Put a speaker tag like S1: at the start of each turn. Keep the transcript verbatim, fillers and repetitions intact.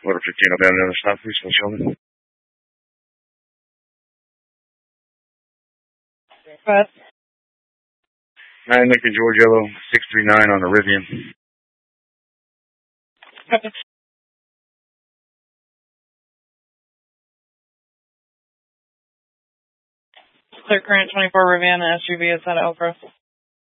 S1: Order fifteen, I'll be on another stop, please, for Sheldon.
S2: What?
S1: nine Lincoln George Yellow, six three nine on the Rivian.
S2: Okay. Clear current twenty-four Rivian, S U V is at Elk Grove.